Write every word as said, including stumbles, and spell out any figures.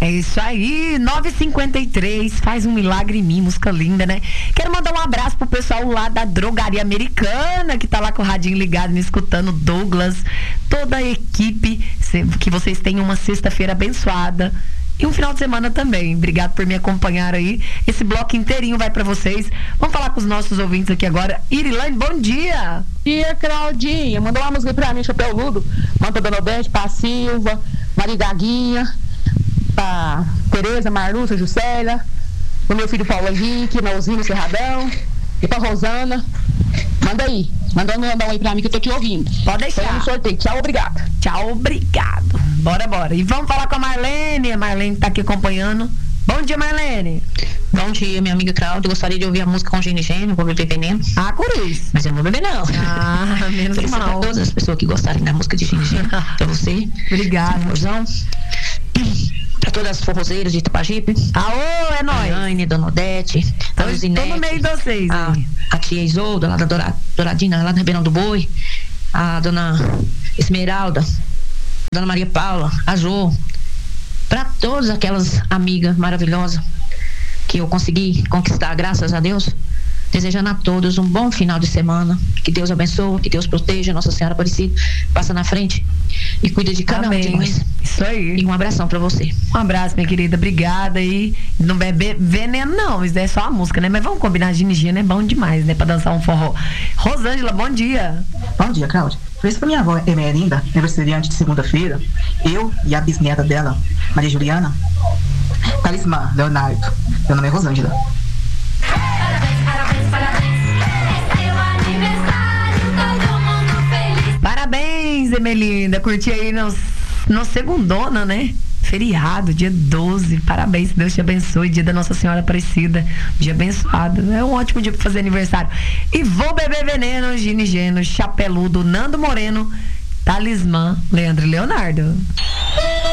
É isso aí, nove e cinquenta e três, faz um milagre em mim, música linda, né? Quero mandar um abraço pro pessoal lá da Drogaria Americana, que tá lá com o radinho ligado, me escutando, Douglas, toda a equipe, que vocês tenham uma sexta-feira abençoada. E um final de semana também. Obrigado por me acompanhar aí. Esse bloco inteirinho vai pra vocês. Vamos falar com os nossos ouvintes aqui agora. Irilane, bom dia. Bom dia, Claudinha. Mandou uma música pra mim, Chapéu Ludo. Manda pra Dona Odete, pra Silva, Maria Gaguinha, pra Tereza, Marluça, Juscelia, pro meu filho Paulo Henrique, Nauzinho Cerradão, e pra Rosana. Manda aí. Manda um mandar um aí pra mim que eu tô te ouvindo. Pode deixar. Foi no sorteio. Tchau, obrigado. Tchau, obrigado. Bora, bora. E vamos falar com a Marlene. A Marlene tá aqui acompanhando. Bom dia, Marlene. Bom dia, minha amiga Cláudia. Gostaria de ouvir a música com Gene Gênio. Vou beber veneno. Ah, Coruz. Mas eu não vou beber, não. Ah, menos mal. Pra todas as pessoas que gostarem da música de Gene Gênio. Pra você. Obrigada. Amorzão. Pra todas as forrozeiras de Itapajipe. Aô, é nóis. Anne, Dona Odete, a Luzinete. Tô no meio de vocês. A, a tia Isolda, lá da Doura, Douradina, lá do Ribeirão do Boi. A dona Esmeralda. A dona Maria Paula. A Jô. Pra todas aquelas amigas maravilhosas que eu consegui conquistar, graças a Deus. Desejando a todos um bom final de semana. Que Deus abençoe, que Deus proteja, Nossa Senhora Aparecida. Passa na frente e cuida de cada Amém. um de nós. Isso aí. E um abração pra você. Um abraço, minha querida. Obrigada. E não bebe veneno, não. Isso é só a música, né? Mas vamos combinar de energia, né? Bom demais, né? Pra dançar um forró. Rosângela, bom dia. Bom dia, Cláudia. Fez pra minha avó Emelinda, aniversariante de segunda-feira. Eu e a bisneta dela, Maria Juliana. Talismã, Leonardo. Meu nome é Rosângela. Parabéns, Emelinda. Curti aí no, no segundona, né? Feriado, dia doze. Parabéns, Deus te abençoe. Dia da Nossa Senhora Aparecida. Dia abençoado. É um ótimo dia pra fazer aniversário. E vou beber veneno, Gine Gênio, Chapeludo, Nando Moreno, Talismã, Leandro e Leonardo.